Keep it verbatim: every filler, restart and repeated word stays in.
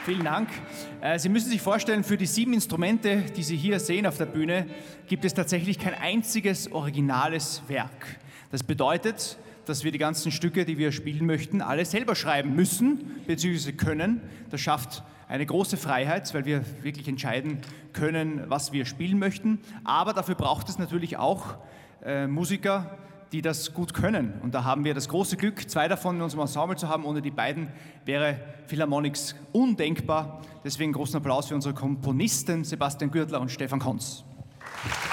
Vielen Dank. Sie müssen sich vorstellen, für die sieben Instrumente, die Sie hier sehen auf der Bühne, gibt es tatsächlich kein einziges originales Werk. Das bedeutet, dass wir die ganzen Stücke, die wir spielen möchten, alle selber schreiben müssen bzw. können. Das schafft eine große Freiheit, weil wir wirklich entscheiden können, was wir spielen möchten. Aber dafür braucht es natürlich auch äh, Musiker, die das gut können. Und da haben wir das große Glück, zwei davon in unserem Ensemble zu haben. Ohne die beiden wäre Philharmonics undenkbar. Deswegen großen Applaus für unsere Komponisten Sebastian Gürtler und Stefan Konz.